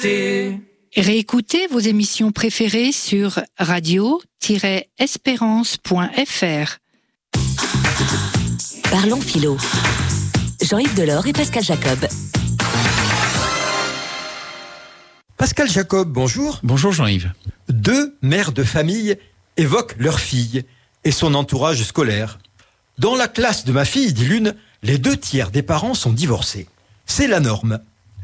rester. Réécoutez vos émissions préférées sur radio-espérance.fr. Parlons philo. Jean-Yves Delors et Pascal Jacob. Pascal Jacob, bonjour. Bonjour Jean-Yves. 2 mères de famille évoquent leur fille et son entourage scolaire. Dans la classe de ma fille, dit l'une, les 2/3 des parents sont divorcés. C'est la norme.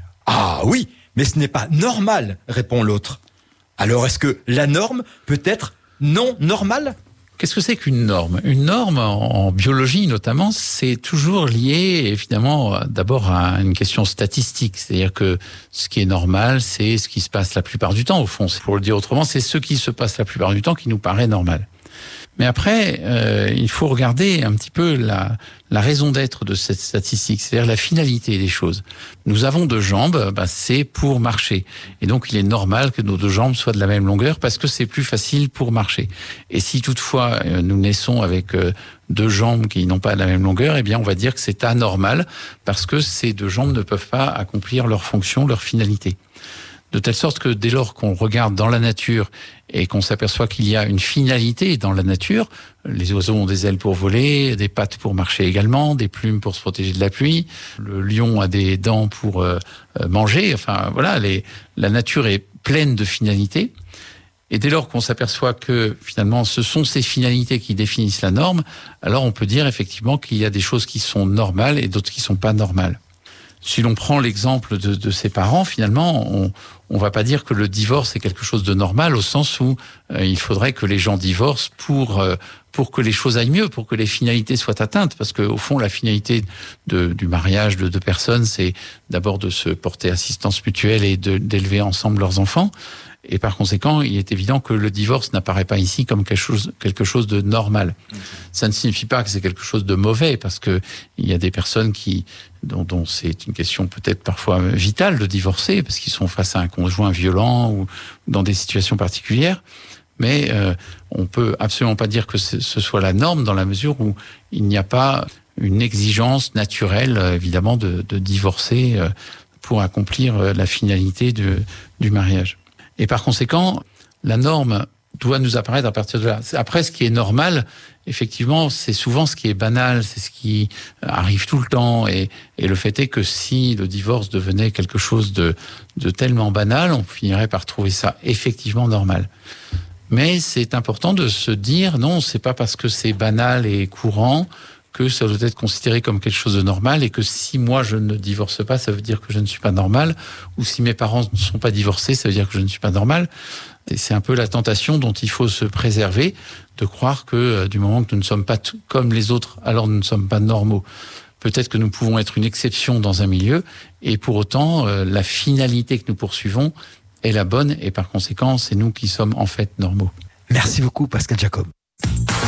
Ah oui, mais ce n'est pas normal, répond l'autre. Alors est-ce que la norme peut être non normale ? Qu'est-ce que c'est qu'une norme ? Une norme, en biologie notamment, c'est toujours lié évidemment d'abord à une question statistique. C'est-à-dire que ce qui est normal, c'est ce qui se passe la plupart du temps. Au fond, pour le dire autrement, c'est ce qui se passe la plupart du temps qui nous paraît normal. Mais après, il faut regarder un petit peu la raison d'être de cette statistique, c'est-à-dire la finalité des choses. Nous avons 2 jambes, c'est pour marcher. Et donc, il est normal que nos 2 jambes soient de la même longueur parce que c'est plus facile pour marcher. Et si toutefois, nous naissons avec 2 jambes qui n'ont pas la même longueur, eh bien, on va dire que c'est anormal parce que ces 2 jambes ne peuvent pas accomplir leur fonction, leur finalité. De telle sorte que dès lors qu'on regarde dans la nature et qu'on s'aperçoit qu'il y a une finalité dans la nature, les oiseaux ont des ailes pour voler, des pattes pour marcher également, des plumes pour se protéger de la pluie, le lion a des dents pour manger, enfin voilà, la nature est pleine de finalités. Et dès lors qu'on s'aperçoit que finalement ce sont ces finalités qui définissent la norme, alors on peut dire effectivement qu'il y a des choses qui sont normales et d'autres qui sont pas normales. Si l'on prend l'exemple de ses parents, finalement, on va pas dire que le divorce est quelque chose de normal au sens où il faudrait que les gens divorcent pour que les choses aillent mieux, pour que les finalités soient atteintes. Parce que au fond, la finalité du mariage de 2 personnes, c'est d'abord de se porter assistance mutuelle et d'élever ensemble leurs enfants. Et par conséquent, il est évident que le divorce n'apparaît pas ici comme quelque chose de normal. Ça ne signifie pas que c'est quelque chose de mauvais, parce que il y a des personnes dont c'est une question peut-être parfois vitale de divorcer, parce qu'ils sont face à un conjoint violent ou dans des situations particulières. Mais on peut absolument pas dire que ce soit la norme dans la mesure où il n'y a pas une exigence naturelle, évidemment, de divorcer pour accomplir la finalité du mariage. Et par conséquent, la norme doit nous apparaître à partir de là. Après, ce qui est normal, effectivement, c'est souvent ce qui est banal, c'est ce qui arrive tout le temps. Et le fait est que si le divorce devenait quelque chose de tellement banal, on finirait par trouver ça effectivement normal. Mais c'est important de se dire, non, c'est pas parce que c'est banal et courant que ça doit être considéré comme quelque chose de normal, et que si moi je ne divorce pas, ça veut dire que je ne suis pas normal, ou si mes parents ne sont pas divorcés, ça veut dire que je ne suis pas normal. Et c'est un peu la tentation dont il faut se préserver, de croire que du moment que nous ne sommes pas comme les autres, alors nous ne sommes pas normaux. Peut-être que nous pouvons être une exception dans un milieu, et pour autant, la finalité que nous poursuivons est la bonne, et par conséquent, c'est nous qui sommes en fait normaux. Merci beaucoup, Pascal Jacob.